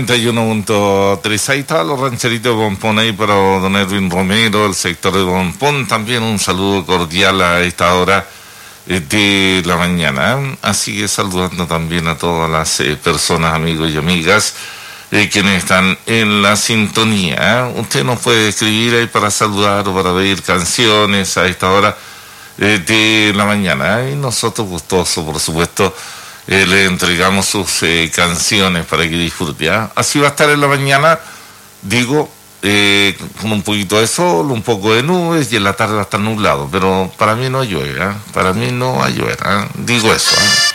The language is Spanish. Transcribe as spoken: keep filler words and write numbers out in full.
treinta y uno punto tres, ahí estaban los rancheritos de Pompón ahí para don Edwin Romero, el sector de Pompón. También un saludo cordial a esta hora eh, de la mañana. ¿eh? Así que saludando también a todas las eh, personas, amigos y amigas eh, quienes están en la sintonía. ¿eh? Usted nos puede escribir ahí para saludar o para pedir canciones a esta hora eh, de la mañana. ¿eh? Y nosotros gustosos, por supuesto, Eh, le entregamos sus eh, canciones para que disfrute. ¿eh? Así va a estar en la mañana, digo, eh, con un poquito de sol, un poco de nubes, y en la tarde va a estar nublado, pero para mí no llueve, ¿eh? para mí no va a llover, ¿eh? digo eso. ¿eh?